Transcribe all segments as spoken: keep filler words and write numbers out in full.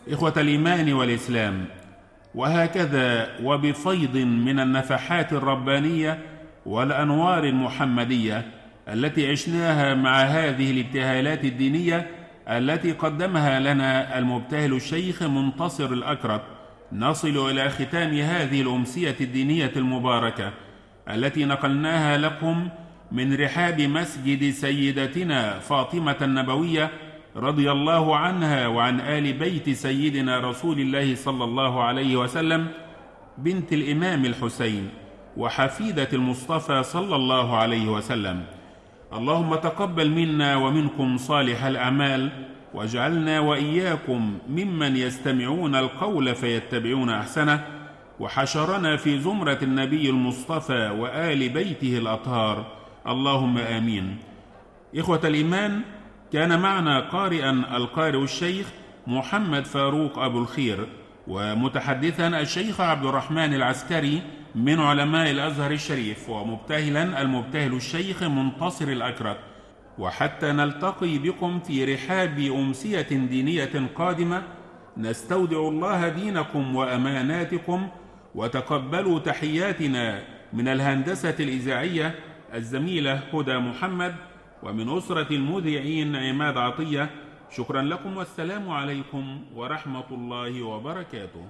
إخوة الإيمان والإسلام، وهكذا وبفيض من النفحات الربانية والأنوار المحمدية التي عشناها مع هذه الابتهالات الدينية التي قدمها لنا المبتهل الشيخ منتصر الأكرت، نصل إلى ختام هذه الأمسية الدينية المباركة التي نقلناها لكم من رحاب مسجد سيدتنا فاطمة النبوية رضي الله عنها وعن آل بيت سيدنا رسول الله صلى الله عليه وسلم، بنت الإمام الحسين وحفيدة المصطفى صلى الله عليه وسلم. اللهم تقبل منا ومنكم صالح الأعمال، واجعلنا وإياكم ممن يستمعون القول فيتبعون أحسنه، وحشرنا في زمرة النبي المصطفى وآل بيته الأطهار، اللهم آمين. إخوة الإيمان، كان معنا قارئا القارئ الشيخ محمد فاروق أبو الخير، ومتحدثا الشيخ عبد الرحمن العسكري من علماء الأزهر الشريف، ومبتهلا المبتهل الشيخ منتصر الأكرت. وحتى نلتقي بكم في رحاب أمسية دينية قادمة، نستودع الله دينكم وأماناتكم، وتقبلوا تحياتنا من الهندسة الإذاعية الزميلة هدى محمد، ومن أسرة المذيعين عماد عطية. شكرا لكم، والسلام عليكم ورحمة الله وبركاته.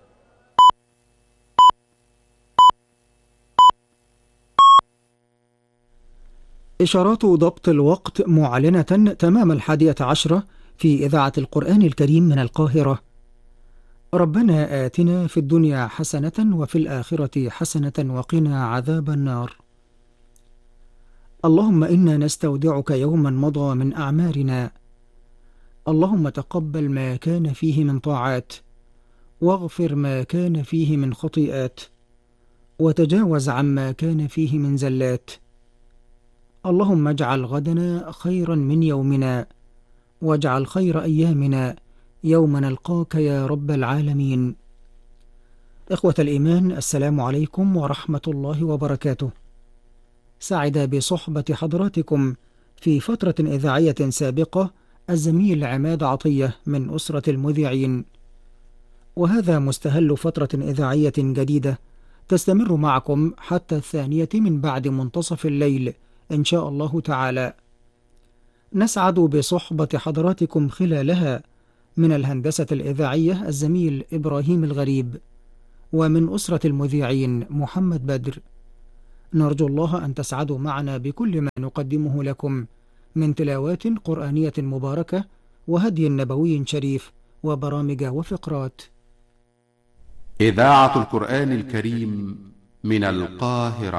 إشارات ضبط الوقت معلنة تمام الحادية عشرة في إذاعة القرآن الكريم من القاهرة. ربنا آتنا في الدنيا حسنة وفي الآخرة حسنة وقنا عذاب النار. اللهم إنا نستودعك يوما مضى من أعمارنا. اللهم تقبل ما كان فيه من طاعات، واغفر ما كان فيه من خطيئات، وتجاوز عما كان فيه من زلات. اللهم اجعل غدنا خيرا من يومنا، واجعل خير أيامنا يوم نلقاك يا رب العالمين. إخوة الإيمان، السلام عليكم ورحمة الله وبركاته. سعد بصحبة حضراتكم في فترة إذاعية سابقة الزميل عماد عطية من أسرة المذيعين، وهذا مستهل فترة إذاعية جديدة تستمر معكم حتى الثانية من بعد منتصف الليل إن شاء الله تعالى. نسعد بصحبة حضراتكم خلالها من الهندسة الإذاعية الزميل إبراهيم الغريب، ومن أسرة المذيعين محمد بدر. نرجو الله أن تسعدوا معنا بكل ما نقدمه لكم من تلاوات قرآنية مباركة وهدي نبوي شريف وبرامج وفقرات. إذاعة القرآن الكريم من القاهرة.